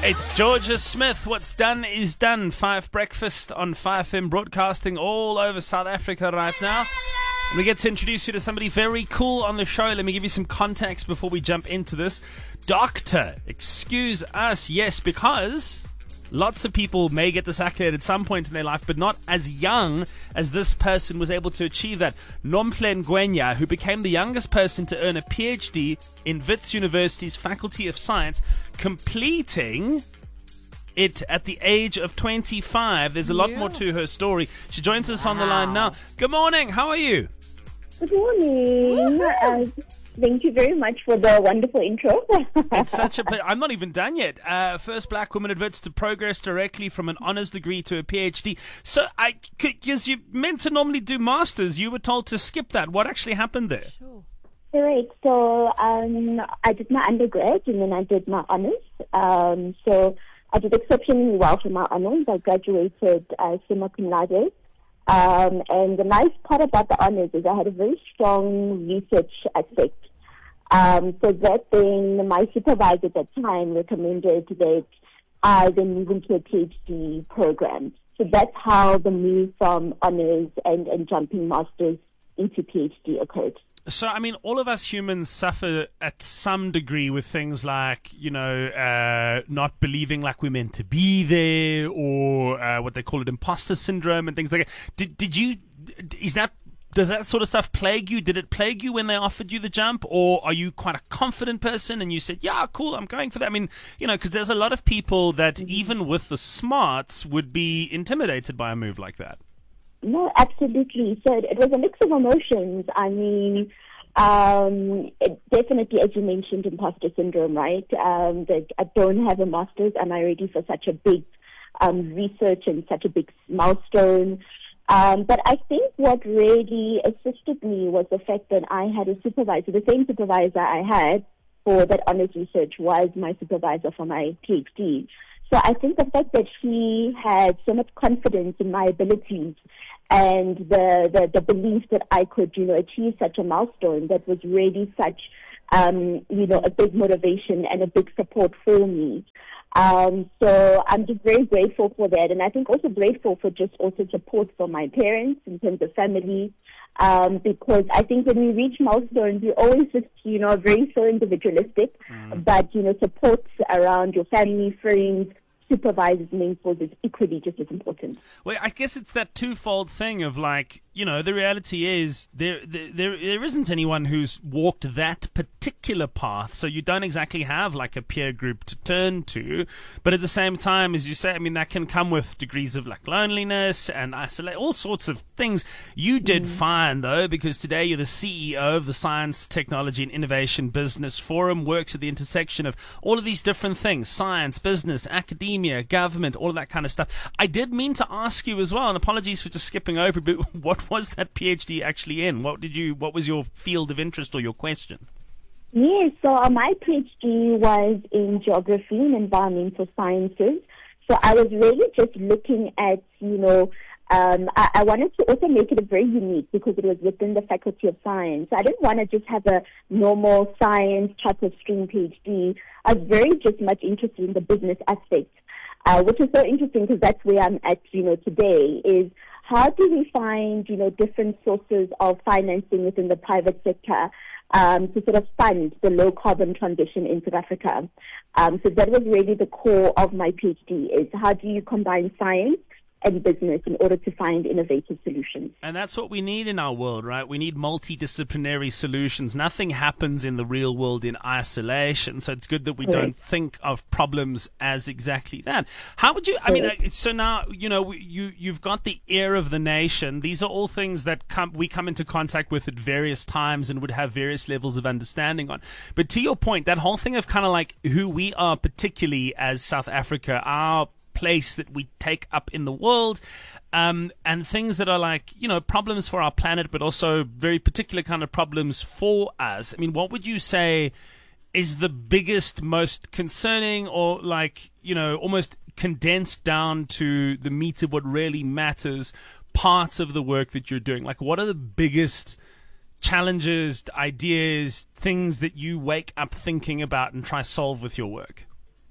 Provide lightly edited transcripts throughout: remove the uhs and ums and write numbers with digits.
It's Georgia Smith. What's done is done. 5 Breakfast on 5FM, broadcasting all over South Africa right now. And we get to introduce you to somebody very cool on the show. Let me give you some context before we jump into this. Doctor, excuse us, yes, because lots of people may get this accolade at some point in their life, but not as young as this person was able to achieve that. Nomhle Ngwenya, who became the youngest person to earn a PhD in Wits University's Faculty of Science, completing it at the age of 25. There's a lot more to her story. She joins us on the line now. Good morning. How are you? Good morning. Thank you very much for the wonderful intro. It's such a pleasure. I'm not even done yet. First black woman at Wits to progress directly from an honours degree to a PhD. So, because you meant to normally do masters, you were told to skip that. What actually happened there? Sure. Right. So, I did my undergrad and then I did my honours. So, I did exceptionally well for my honours. I graduated summa cum laude. And the nice part about the honours is I had a very strong research aspect. So that then my supervisor at that time recommended that I then move into a PhD program. So that's how the move from honours and jumping masters into PhD occurred. So, I mean, all of us humans suffer at some degree with things like, not believing like we're meant to be there, or what they call it, imposter syndrome and things like that. Does that sort of stuff plague you? Did it plague you when they offered you the jump? Or are you quite a confident person and you said, yeah, cool, I'm going for that? I mean, because there's a lot of people that even with the smarts would be intimidated by a move like that. No, absolutely. So it was a mix of emotions. I mean, definitely, as you mentioned, imposter syndrome, right? That I don't have a master's. Am I ready for such a big research and such a big milestone? But I think what really assisted me was the fact that I had a supervisor. The same supervisor I had for that honors research was my supervisor for my PhD. So I think the fact that he had so much confidence in my abilities and the belief that I could, achieve such a milestone, that was really such, a big motivation and a big support for me. So I'm just very grateful for that. And I think also grateful for just also support from my parents in terms of family. Because I think when we reach milestones, we always just, very so individualistic, but, support around your family, friends, supervisors, mentors is equally just as important. Well, I guess it's that twofold thing of the reality is there isn't anyone who's walked that particular path, so you don't exactly have like a peer group to turn to. But at the same time, as you say, I mean, that can come with degrees of loneliness and isolate, all sorts of things. You did fine though, because today you're the CEO of the Science, Technology and Innovation Business Forum, works at the intersection of all of these different things: science, business, academia, government, all of that kind of stuff. I did mean to ask you as well, and apologies for just skipping over, but what was that PhD actually in? What was your field of interest or your question? Yes, so my PhD was in geography and environmental sciences. So I was really just looking at, I wanted to also make it very unique because it was within the Faculty of Science. I didn't want to just have a normal science type of stream PhD. I was very just much interested in the business aspect, which is so interesting because that's where I'm at, today, is how do we find, different sources of financing within the private sector to sort of fund the low carbon transition in South Africa. So that was really the core of my PhD, is how do you combine science and business in order to find innovative solutions. And that's what we need in our world, right? We need multidisciplinary solutions. Nothing happens in the real world in isolation. So it's good that we don't think of problems as exactly that. How would you, so now, you've got the ear of the nation. These are all things that we come into contact with at various times and would have various levels of understanding on. But to your point, that whole thing of kind of like who we are, particularly as South Africa, our place that we take up in the world, and things that are like, problems for our planet, but also very particular kind of problems for us. I mean, what would you say is the biggest, most concerning, or almost condensed down to the meat of what really matters, parts of the work that you're doing? Like, what are the biggest challenges, ideas, things that you wake up thinking about and try solve with your work?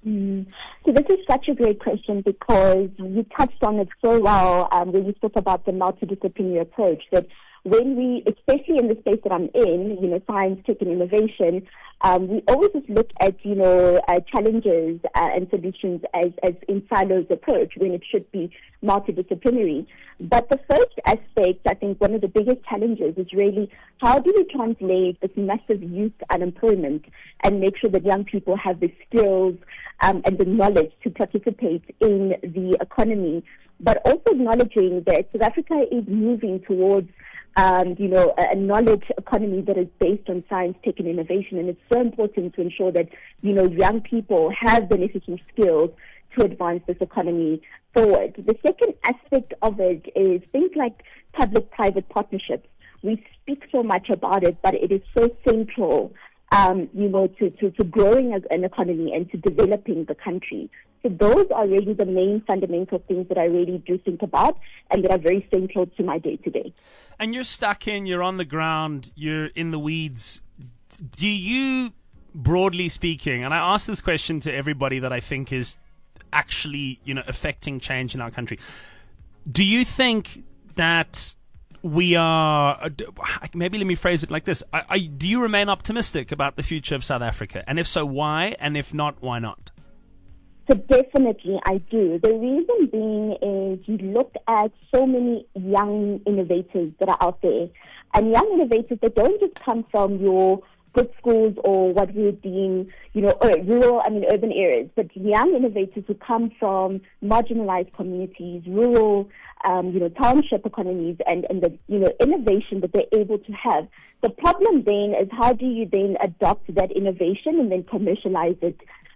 So this is such a great question because you touched on it so well when you spoke about the multidisciplinary approach, that when we, especially in the space that I'm in, science, tech, and innovation, we always just look at, challenges and solutions as in silos approach when it should be multidisciplinary. But the first aspect, I think one of the biggest challenges is really how do we translate this massive youth unemployment and make sure that young people have the skills and the knowledge to participate in the economy, but also acknowledging that South Africa is moving towards a knowledge economy that is based on science, tech, and innovation. And it's so important to ensure that, young people have the necessary skills to advance this economy forward. The second aspect of it is things like public-private partnerships. We speak so much about it, but it is so central, to growing as an economy and to developing the country. So those are really the main fundamental things that I really do think about and that are very central to my day-to-day. And you're stuck in, you're on the ground, you're in the weeds. Do you, broadly speaking, and I ask this question to everybody that I think is actually, affecting change in our country, do you think that we are, maybe let me phrase it like this, do you remain optimistic about the future of South Africa? And if so, why? And if not, why not? So definitely I do. The reason being is you look at so many young innovators that are out there, and young innovators that don't just come from your good schools or what we would deem, urban areas, but young innovators who come from marginalized communities, rural, township economies, and the, innovation that they're able to have. The problem then is how do you then adopt that innovation and then commercialize it,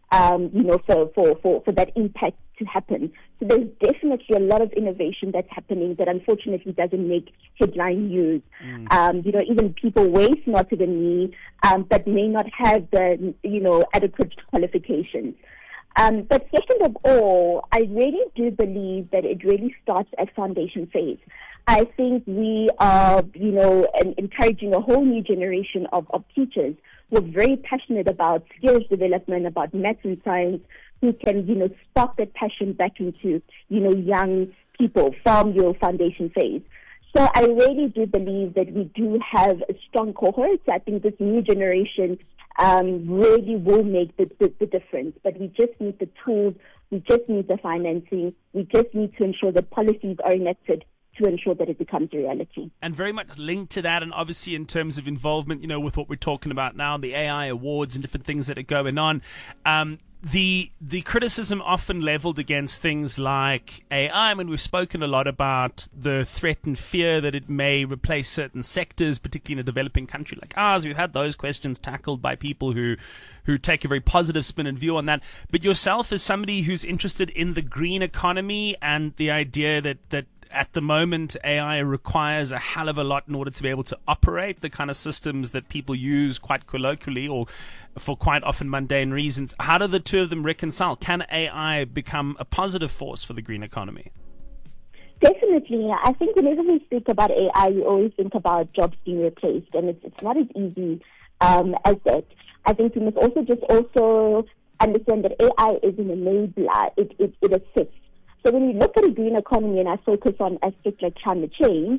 for that impact to happen. So there's definitely a lot of innovation that's happening that unfortunately doesn't make headline news. Even people way smarter than me, but may not have the, adequate qualifications. But second of all, I really do believe that it really starts at foundation phase. I think we are, encouraging a whole new generation of teachers who are very passionate about skills development, about maths and science, who can, spark that passion back into, young people from your foundation phase. So I really do believe that we do have a strong cohort. I think this new generation really will make the difference. But we just need the tools, we just need the financing, we just need to ensure that policies are enacted to ensure that it becomes a reality. And very much linked to that, and obviously in terms of involvement, with what we're talking about now, the AI awards and different things that are going on, the criticism often leveled against things like AI. I mean, we've spoken a lot about the threat and fear that it may replace certain sectors, particularly in a developing country like ours. We've had those questions tackled by people who take a very positive spin and view on that. But yourself, as somebody who's interested in the green economy and the idea that at the moment, AI requires a hell of a lot in order to be able to operate the kind of systems that people use quite colloquially or for quite often mundane reasons. How do the two of them reconcile? Can AI become a positive force for the green economy? Definitely. I think whenever we speak about AI, we always think about jobs being replaced, and it's not as easy as that. I think we must also understand that AI is an enabler. It assists. So when we look at a green economy and I focus on aspects like climate change,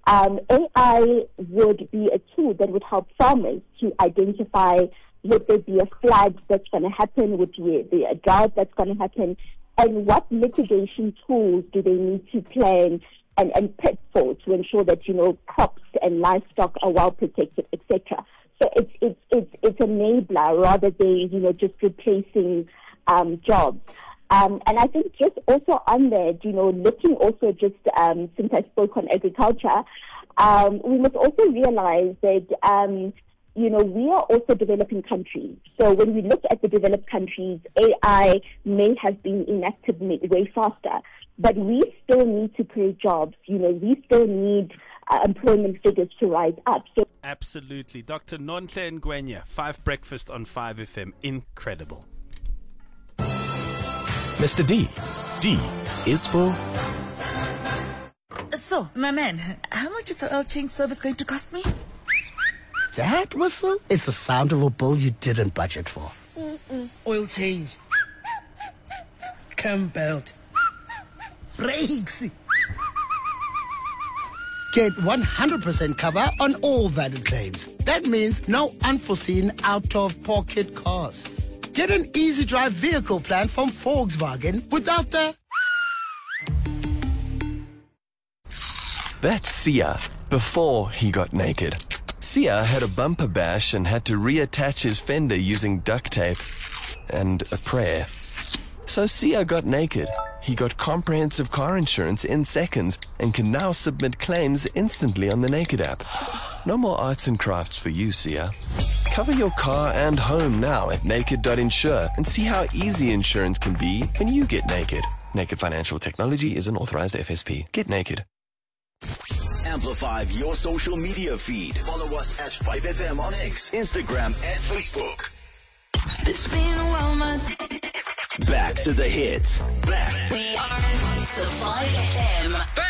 AI would be a tool that would help farmers to identify would there be a flood that's going to happen, would there be a drought that's going to happen, and what mitigation tools do they need to plan and prep for to ensure that, crops and livestock are well protected, etc. So it's an enabler rather than, just replacing jobs. And I think just also on that, looking also just, since I spoke on agriculture, we must also realize that, we are also developing countries. So when we look at the developed countries, AI may have been enacted way faster, but we still need to create jobs. We still need employment figures to rise up. So absolutely. Dr. Nonhle Ngwenya, 5 Breakfast on 5FM. Incredible. Mr. D. D is for... So, my man, how much is the oil change service going to cost me? That whistle is the sound of a bill you didn't budget for. Oil change. cam belt. Brakes. Get 100% cover on all valid claims. That means no unforeseen out-of-pocket costs. Get an easy drive vehicle plan from Volkswagen without the... That's Sia, before he got naked. Sia had a bumper bash and had to reattach his fender using duct tape and a prayer. So Sia got naked. He got comprehensive car insurance in seconds and can now submit claims instantly on the Naked app. No more arts and crafts for you, Sia. Cover your car and home now at naked.insure and see how easy insurance can be when you get naked. Naked Financial Technology is an authorized FSP. Get naked. Amplify your social media feed. Follow us at 5FM on X, Instagram, and Facebook. It's been a while, man. Back to the hits. Back We are to 5FM.